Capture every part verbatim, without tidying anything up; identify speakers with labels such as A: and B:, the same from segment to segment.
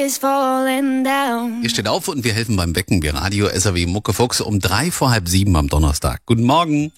A: is falling down.
B: Ihr steht auf und wir helfen beim Wecken. Wir Radio S R W Muckefuchs um drei vor halb sieben am Donnerstag. Guten Morgen.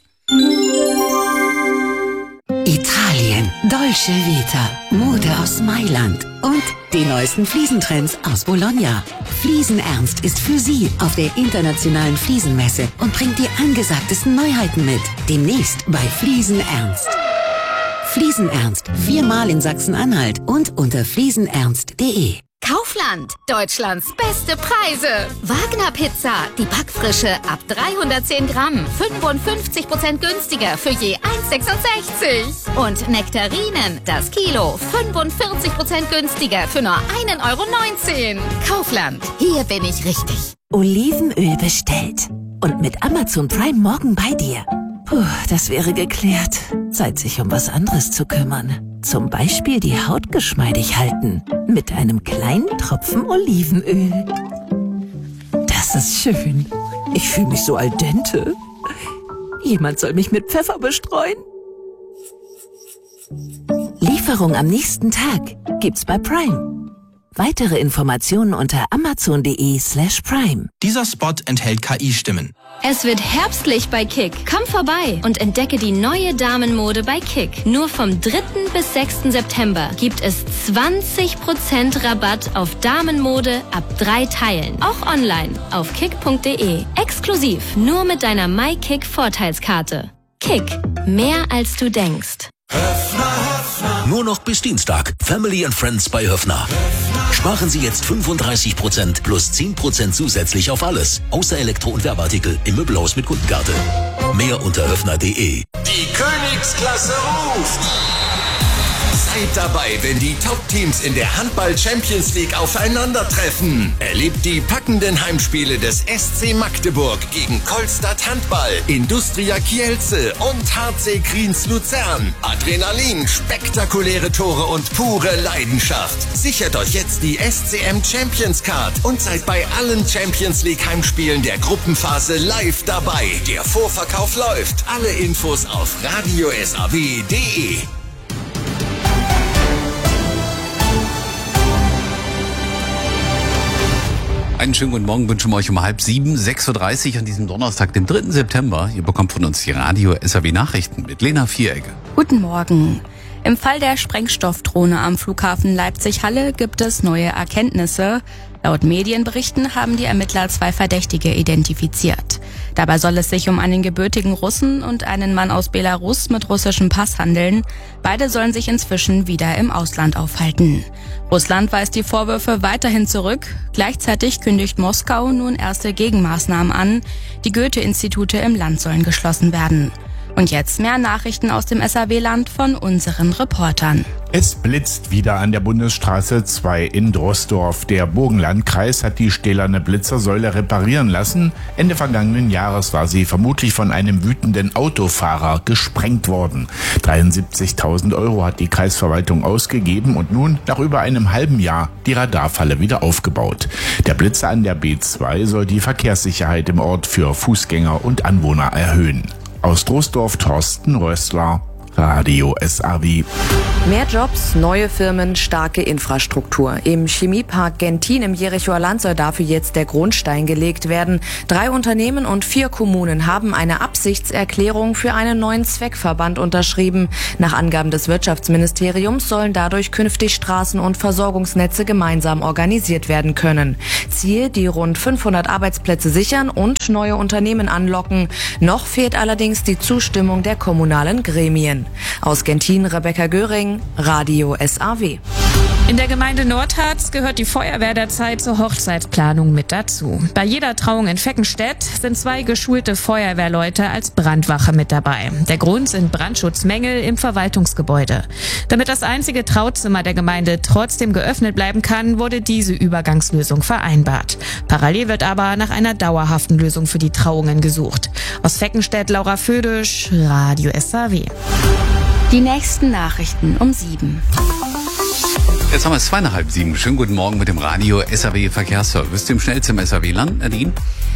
C: Italien, Dolce Vita, Mode aus Mailand und die neuesten Fliesentrends aus Bologna. Fliesenernst ist für Sie auf der internationalen Fliesenmesse und bringt die angesagtesten Neuheiten mit. Demnächst bei Fliesenernst. Fliesenernst, viermal in Sachsen-Anhalt und unter fliesenernst punkt de.
D: Kaufland, Deutschlands beste Preise. Wagner Pizza, die Backfrische ab dreihundertzehn Gramm, fünfundfünfzig Prozent günstiger für je eins Komma sechsundsechzig. Und Nektarinen, das Kilo, fünfundvierzig Prozent günstiger für nur ein Euro neunzehn. Kaufland, hier bin ich richtig.
C: Olivenöl bestellt und mit Amazon Prime morgen bei dir. Puh, das wäre geklärt. Zeit, sich um was anderes zu kümmern. Zum Beispiel die Haut geschmeidig halten. Mit einem kleinen Tropfen Olivenöl. Das ist schön. Ich fühle mich so al dente. Jemand soll mich mit Pfeffer bestreuen. Lieferung am nächsten Tag gibt's bei Prime. Weitere Informationen unter amazon punkt de slash prime.
E: Dieser Spot enthält K I-Stimmen.
F: Es wird herbstlich bei Kick. Komm vorbei und entdecke die neue Damenmode bei Kick. Nur vom dritten bis sechsten September gibt es zwanzig Prozent Rabatt auf Damenmode ab drei Teilen. Auch online auf kick punkt de. Exklusiv nur mit deiner MyKick-Vorteilskarte. Kick. Mehr als du denkst.
G: Nur noch bis Dienstag. Family and Friends bei Höffner. Sparen Sie jetzt fünfunddreißig Prozent plus zehn Prozent zusätzlich auf alles. Außer Elektro- und Werbeartikel im Möbelhaus mit Kundenkarte. Mehr unter höffner punkt de.
H: Die Königsklasse ruft! Seid dabei, wenn die Top-Teams in der Handball-Champions League aufeinandertreffen. Erlebt die packenden Heimspiele des S C Magdeburg gegen Kolstadt Handball, Industria Kielce und H C Kriens Luzern. Adrenalin, spektakuläre Tore und pure Leidenschaft. Sichert euch jetzt die S C M Champions Card und seid bei allen Champions League Heimspielen der Gruppenphase live dabei. Der Vorverkauf läuft. Alle Infos auf radio s a w punkt de.
B: Einen schönen guten Morgen wünschen wir euch um halb sieben, sechs Uhr dreißig an diesem Donnerstag, dem dritten September. Ihr bekommt von uns die Radio S R W Nachrichten mit Lena Vieregge.
I: Guten Morgen. Im Fall der Sprengstoffdrohne am Flughafen Leipzig-Halle gibt es neue Erkenntnisse. Laut Medienberichten haben die Ermittler zwei Verdächtige identifiziert. Dabei soll es sich um einen gebürtigen Russen und einen Mann aus Belarus mit russischem Pass handeln. Beide sollen sich inzwischen wieder im Ausland aufhalten. Russland weist die Vorwürfe weiterhin zurück. Gleichzeitig kündigt Moskau nun erste Gegenmaßnahmen an. Die Goethe-Institute im Land sollen geschlossen werden. Und jetzt mehr Nachrichten aus dem S R W-Land von unseren Reportern.
J: Es blitzt wieder an der Bundesstraße zwei in Droßdorf. Der Burgenlandkreis hat die stählerne Blitzersäule reparieren lassen. Ende vergangenen Jahres war sie vermutlich von einem wütenden Autofahrer gesprengt worden. dreiundsiebzigtausend Euro hat die Kreisverwaltung ausgegeben und nun nach über einem halben Jahr die Radarfalle wieder aufgebaut. Der Blitzer an der B zwei soll die Verkehrssicherheit im Ort für Fußgänger und Anwohner erhöhen. Aus Droßdorf Thorsten Rössler, Radio S R W.
K: Mehr Jobs, neue Firmen, starke Infrastruktur. Im Chemiepark Gentin im Jerichoer Land soll dafür jetzt der Grundstein gelegt werden. Drei Unternehmen und vier Kommunen haben eine Absichtserklärung für einen neuen Zweckverband unterschrieben. Nach Angaben des Wirtschaftsministeriums sollen dadurch künftig Straßen- und Versorgungsnetze gemeinsam organisiert werden können. Ziel, die rund fünfhundert Arbeitsplätze sichern und neue Unternehmen anlocken. Noch fehlt allerdings die Zustimmung der kommunalen Gremien. Aus Gentin Rebecca Göring, Radio S R W.
L: In der Gemeinde Nordharz gehört die Feuerwehr derzeit zur Hochzeitsplanung mit dazu. Bei jeder Trauung in Feckenstedt sind zwei geschulte Feuerwehrleute als Brandwache mit dabei. Der Grund sind Brandschutzmängel im Verwaltungsgebäude. Damit das einzige Trauzimmer der Gemeinde trotzdem geöffnet bleiben kann, wurde diese Übergangslösung vereinbart. Parallel wird aber nach einer dauerhaften Lösung für die Trauungen gesucht. Aus Feckenstedt Laura Födisch, Radio S R W.
I: Die nächsten Nachrichten um sieben.
B: Jetzt haben wir es zweieinhalb sieben. Schönen guten Morgen mit dem Radio S R W Verkehrsservice, dem schnellsten S R W-Land. Nadine?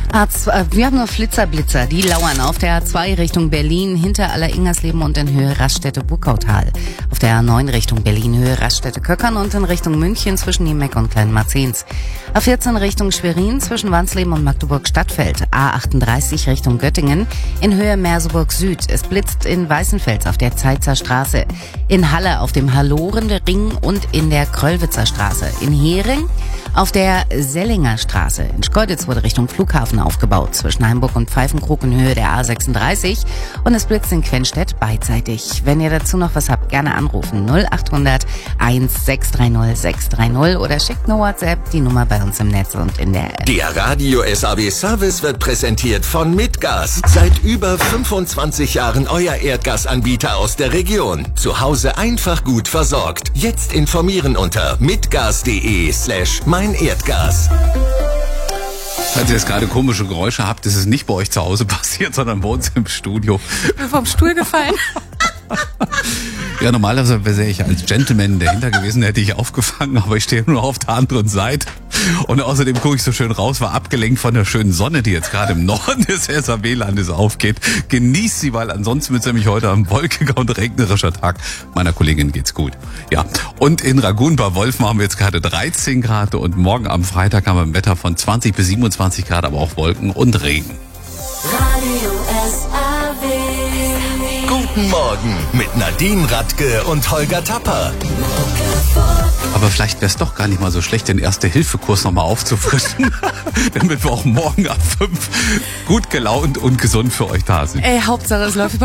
A: A zwei, wir haben nur Flitzer-Blitzer, die lauern auf der A zwei Richtung Berlin, hinter Aller-Ingersleben und in Höhe Raststätte-Buckautal. Auf der A neun Richtung Berlin, Höhe Raststätte-Köckern und in Richtung München zwischen Niemeck und Kleinmarzens. A vierzehn Richtung Schwerin zwischen Wansleben und Magdeburg-Stadtfeld. A achtunddreißig Richtung Göttingen in Höhe Merseburg Süd. Es blitzt in Weißenfels auf der Zeitzer Straße, in Halle auf dem Hallorende-Ring und in der Kröllwitzer Straße. In Hering auf der Sellinger Straße. In Schkeuditz wurde Richtung Flughafen aufgebaut, zwischen Heimburg und Pfeifenkrug in Höhe der A sechsunddreißig und es blitzt in Quenstedt beidseitig. Wenn ihr dazu noch was habt, gerne anrufen null acht hundert eins sechs drei null sechs drei null oder schickt eine WhatsApp, die Nummer bei uns im Netz und in der App.
H: Der Radio S A W Service wird präsentiert von Mitgas. Seit über fünfundzwanzig Jahren euer Erdgasanbieter aus der Region. Zu Hause einfach gut versorgt. Jetzt informieren unter mitgas.de slash mein Erdgas.
B: Falls ihr jetzt gerade komische Geräusche habt, ist es nicht bei euch zu Hause passiert, sondern bei uns im Studio.
I: Ich bin vom Stuhl gefallen.
B: Ja, normalerweise wäre ich als Gentleman dahinter gewesen, hätte ich aufgefangen, aber ich stehe nur auf der anderen Seite. Und außerdem gucke ich so schön raus, war abgelenkt von der schönen Sonne, die jetzt gerade im Norden des S A W-Landes aufgeht. Genießt sie, weil ansonsten wird es nämlich heute ein wolkiger und regnerischer Tag. Meiner Kollegin geht's gut. Ja, und in Ragun bei Wolfen haben wir jetzt gerade dreizehn Grad und morgen am Freitag haben wir ein Wetter von zwanzig bis siebenundzwanzig Grad, aber auch Wolken und Regen.
M: Radio S A W.
H: Guten Morgen mit Nadine Radke und Holger Tapper.
B: Aber vielleicht wäre es doch gar nicht mal so schlecht, den Erste-Hilfe-Kurs nochmal aufzufrischen, damit wir auch morgen ab fünf gut gelaunt und gesund für euch da sind.
I: Ey, Hauptsache es läuft über